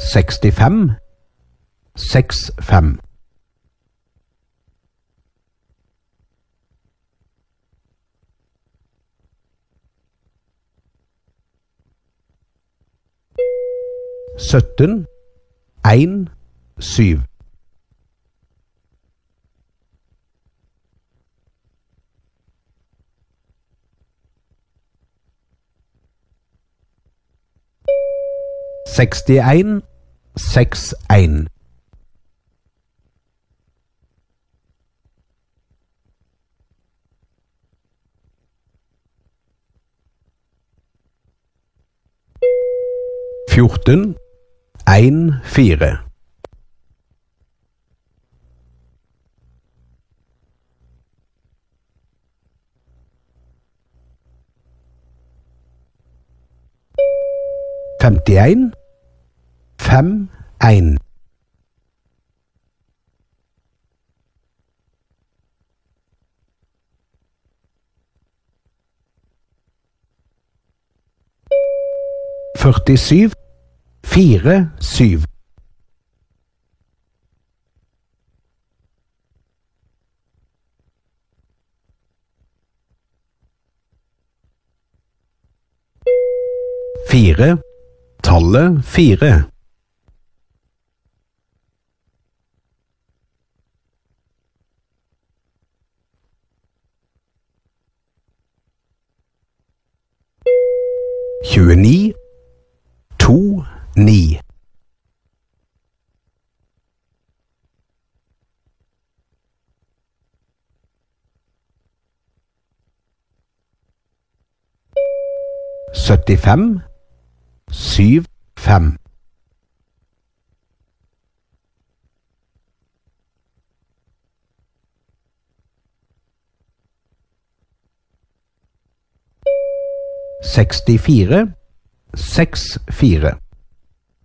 65 65 17 1 7 61 61 14 1 4 51 5 1 47 4 7 4 tallet 4 29 2 9 75 7 5 64 6 4